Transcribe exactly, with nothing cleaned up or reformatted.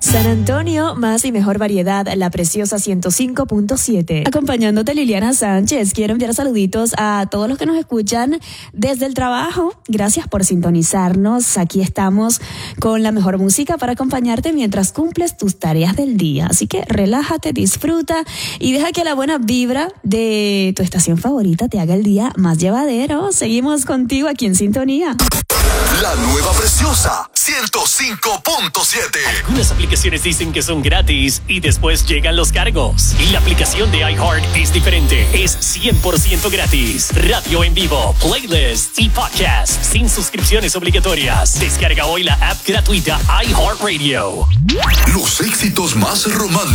San Antonio, más y mejor variedad, La Preciosa ciento cinco punto siete. Acompañándote Liliana Sánchez, quiero enviar saluditos a todos los que nos escuchan desde el trabajo. Gracias por sintonizarnos. Aquí estamos con la mejor música para acompañarte mientras cumples tus tareas del día. Así que relájate, disfruta y deja que la buena vibra de tu estación favorita te haga el día más llevadero. Seguimos contigo aquí en sintonía. La nueva Preciosa ciento cinco punto siete. Algunas aplicaciones dicen que son gratis y después llegan los cargos. Y la aplicación de iHeart es diferente. Es cien por ciento gratis. Radio en vivo, playlists y podcasts sin suscripciones obligatorias. Descarga hoy la app gratuita iHeartRadio. Los éxitos más románticos